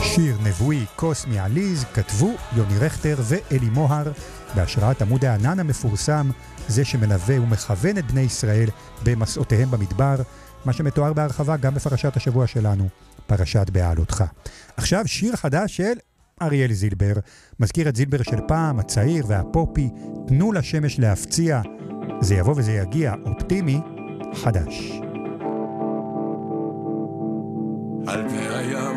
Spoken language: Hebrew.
שיר נבואי קוסמי עליז כתבו יוני רכטר ואלי מוהר בהשראת עמוד הענן המפורסם, זה שמלווה ומכוון את בני ישראל במסעותיהם במדבר, מה שמתואר בהרחבה גם בפרשת השבוע שלנו, פרשת בעלותך. עכשיו שיר חדש של אריאל זילבר, מזכיר את זילבר של פעם, הצעיר והפופי, תנו לשמש להפציע, זה יבוא וזה יגיע, אופטימי, חדש.